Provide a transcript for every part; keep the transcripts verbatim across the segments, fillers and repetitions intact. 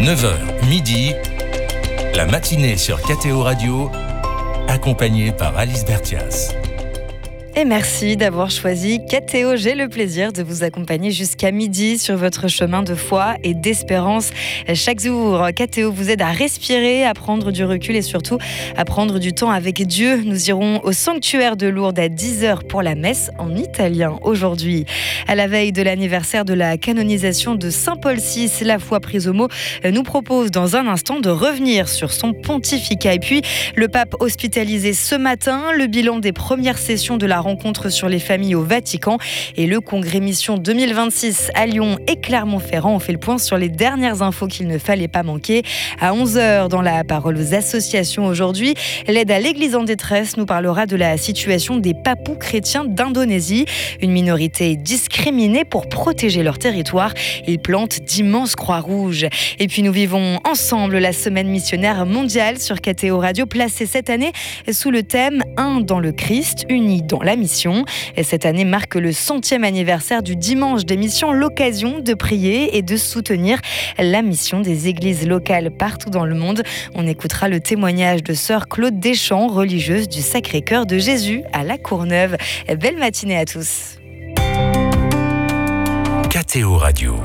neuf heures, midi, la matinée sur K T O Radio, accompagnée par Alice Bertias. Et merci d'avoir choisi K T O. J'ai le plaisir de vous accompagner jusqu'à midi sur votre chemin de foi et d'espérance. Chaque jour, K T O vous aide à respirer, à prendre du recul et surtout à prendre du temps avec Dieu. Nous irons au sanctuaire de Lourdes à dix heures pour la messe en italien aujourd'hui. À la veille de l'anniversaire de la canonisation de Saint Paul six, la foi prise au mot nous propose dans un instant de revenir sur son pontificat. Et puis, le pape hospitalisé ce matin, le bilan des premières sessions de la rencontre sur les familles au Vatican et le congrès mission deux mille vingt-six à Lyon et Clermont-Ferrand. On fait le point sur les dernières infos qu'il ne fallait pas manquer. À onze heures, dans la parole aux associations aujourd'hui, l'aide à l'église en détresse nous parlera de la situation des papous chrétiens d'Indonésie, une minorité discriminée pour protéger leur territoire. Ils plantent d'immenses croix rouges. Et puis nous vivons ensemble la semaine missionnaire mondiale sur K T O Radio, placée cette année sous le thème « Un dans le Christ, unis dans la mission ». Et cette année marque le centième anniversaire du dimanche des missions, l'occasion de prier et de soutenir la mission des églises locales partout dans le monde. On écoutera le témoignage de sœur Claude Deschamps, religieuse du Sacré-Cœur de Jésus à La Courneuve. Belle matinée à tous. K T O Radio.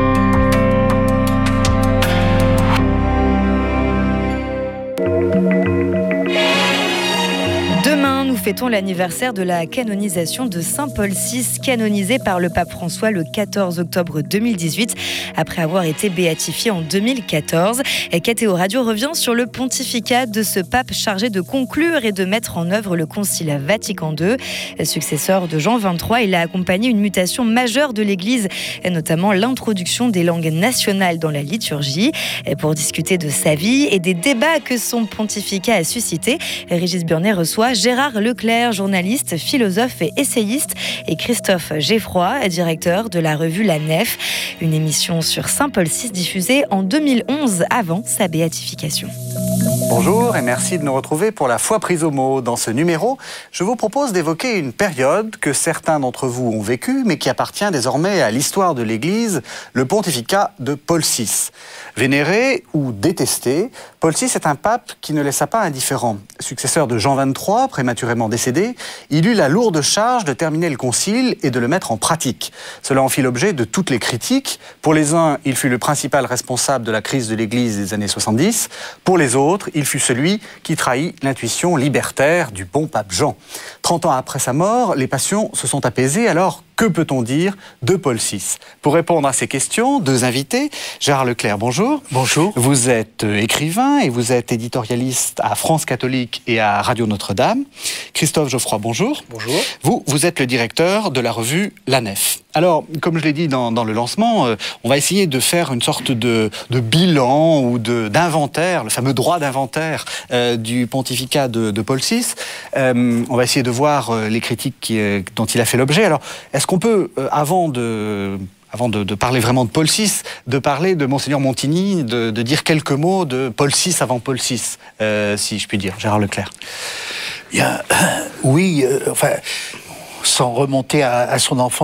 Demain, nous fêtons l'anniversaire de la canonisation de Saint Paul six, canonisé par le pape François le quatorze octobre deux mille dix-huit, après avoir été béatifié en deux mille quatorze. Et K T O Radio revient sur le pontificat de ce pape chargé de conclure et de mettre en œuvre le Concile Vatican deux. Successeur de Jean vingt-trois, il a accompagné une mutation majeure de l'Église, et notamment l'introduction des langues nationales dans la liturgie. Et pour discuter de sa vie et des débats que son pontificat a suscité, Régis Burnet reçoit Gérard Leclerc, journaliste, philosophe et essayiste, et Christophe Geffroy, directeur de la revue La Nef, une émission sur Saint Paul six diffusée en deux mille onze avant sa béatification. Bonjour et merci de nous retrouver pour la foi prise au mot. Dans ce numéro, je vous propose d'évoquer une période que certains d'entre vous ont vécue, mais qui appartient désormais à l'histoire de l'Église, le pontificat de Paul six. Vénéré ou détesté, Paul six est un pape qui ne laissa pas indifférent. Successeur de Jean vingt-trois, prématurément décédé, il eut la lourde charge de terminer le concile et de le mettre en pratique. Cela en fit l'objet de toutes les critiques. Pour les uns, il fut le principal responsable de la crise de l'Église des années soixante-dix. Pour les autres, il fut celui qui trahit l'intuition libertaire du bon pape Jean. Trente ans après sa mort, les passions se sont apaisées. Alors, que peut-on dire de Paul six? Pour répondre à ces questions, deux invités. Gérard Leclerc, bonjour. Bonjour. Vous êtes écrivain et vous êtes éditorialiste à France Catholique et à Radio Notre-Dame. Christophe Geffroy, bonjour. Bonjour. Vous, vous êtes le directeur de la revue La Nef. Alors, comme je l'ai dit dans, dans le lancement, euh, on va essayer de faire une sorte de, de bilan ou de, d'inventaire, le fameux droit d'inventaire euh, du pontificat de, de Paul six. Euh, on va essayer de voir euh, les critiques qui, euh, dont il a fait l'objet. Alors, est-ce qu'on peut, euh, avant de... Avant de, de parler vraiment de Paul six, de parler de Monseigneur Montigny, de, de dire quelques mots de Paul six avant Paul six, euh, si je puis dire, Gérard Leclerc. Bien, euh, oui, euh, enfin, sans remonter à, à son enfance,